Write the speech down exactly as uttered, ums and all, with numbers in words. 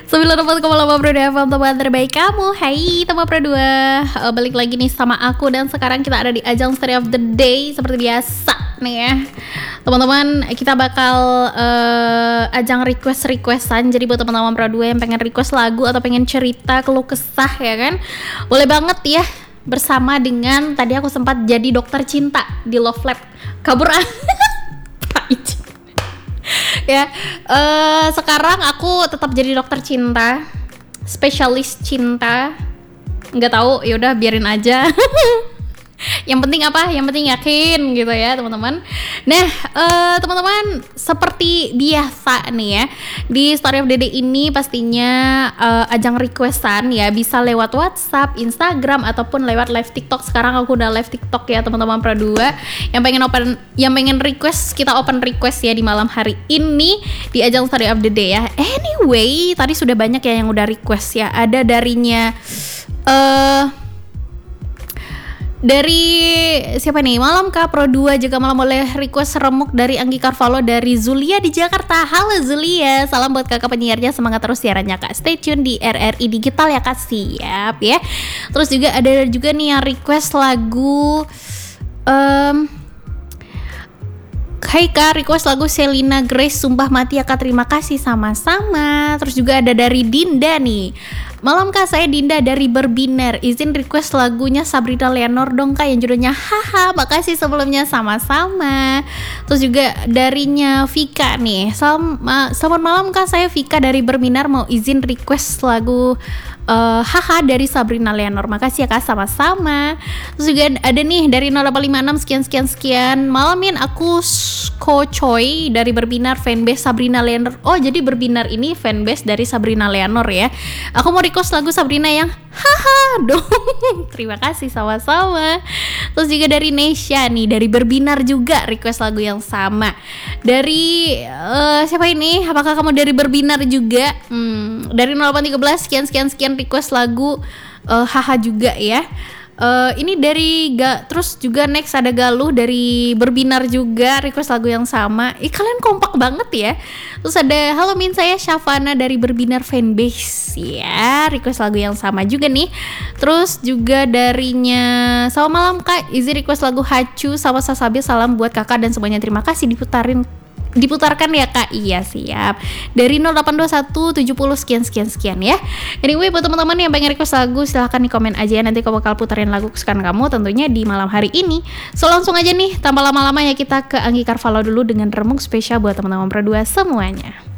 sembilan puluh empat koma delapan Pro dua F M, teman terbaik kamu. Hai teman Pro dua, uh, balik lagi nih sama aku. Dan sekarang kita ada di ajang Story of the Day seperti biasa nih ya. Teman-teman, kita bakal uh, ajang request-requestan. Jadi buat teman-teman Pro dua yang pengen request lagu atau pengen cerita, keluh kesah ya kan, boleh banget ya. Bersama dengan, tadi aku sempat jadi dokter cinta di Love Lab. Kabur ah. Ya, uh, sekarang aku tetap jadi dokter cinta, spesialis cinta. Nggak tahu, yaudah biarin aja. Yang penting apa? Yang penting yakin gitu ya teman-teman. Nah uh, teman-teman, seperti biasa nih ya, di Story of the Day ini pastinya uh, ajang requestan ya, bisa lewat WhatsApp, Instagram, ataupun lewat live TikTok. Sekarang aku udah live TikTok ya teman-teman Pro dua. Yang pengen open, yang pengen request, kita open request ya di malam hari ini di ajang Story of the Day ya. Anyway, tadi sudah banyak ya yang udah request ya. Ada darinya uh, dari siapa nih? Malam Kak Pro dua juga malam boleh request remuk dari Anggi Carvalho dari Zulia di Jakarta. Halo Zulia, salam buat kakak penyiarnya, semangat terus siarannya Kak. Stay tune di R R I Digital ya Kak, siap ya. Terus juga ada juga nih yang request lagu um, Hai Kak, request lagu Selena Grace Sumpah Mati ya Kak, terima kasih sama-sama. Terus juga ada dari Dinda nih. Malam Kak, saya Dinda dari Berbinar. Izin request lagunya Sabrina Leonor dong Kak, yang judulnya Haha. Makasih sebelumnya, sama-sama. Terus juga darinya Vika nih. Salam, uh, selamat malam Kak, saya Vika dari Berbinar, mau izin request lagu uh, Haha dari Sabrina Leonor. Makasih ya Kak, sama-sama. Terus juga ada nih dari nol delapan lima enam sekian sekian sekian. Malamin aku Ko Choi dari Berbinar, fanbase Sabrina Leonor. Oh, jadi Berbinar ini fanbase dari Sabrina Leonor ya. Aku mau request lagu Sabrina yang haha dong. Terima kasih, sama-sama. Terus juga dari Nesha nih, dari Berbinar juga request lagu yang sama. Dari uh, siapa ini? Apakah kamu dari Berbinar juga? Hmm, dari nol delapan satu tiga sekian sekian sekian request lagu uh, haha juga ya. Uh, ini dari ga, terus juga next ada Galuh dari Berbinar juga request lagu yang sama. Ih, kalian kompak banget ya. Terus ada halo Min, saya Syafana dari Berbinar fanbase ya, request lagu yang sama juga nih. Terus juga darinya selamat malam Kak, izin request lagu Hacu sama Sasabi, salam buat kakak dan semuanya, terima kasih diputarin diputarkan ya Kak. Iya siap. Dari nol delapan dua satu tujuh nol sekian sekian sekian ya. Anyway, buat teman-teman yang pengen request lagu, silahkan di komen aja ya, nanti aku bakal putarin lagu kesukaan kamu tentunya di malam hari ini. So langsung aja nih, tanpa lama-lama ya, kita ke Anggi Carvalho dulu dengan remuk spesial buat teman-teman Pro dua semuanya.